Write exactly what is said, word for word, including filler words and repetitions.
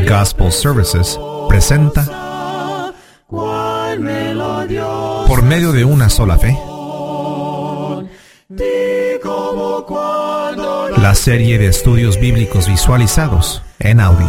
Gospel Services presenta Por medio de una sola fe, la serie de estudios bíblicos visualizados en audio.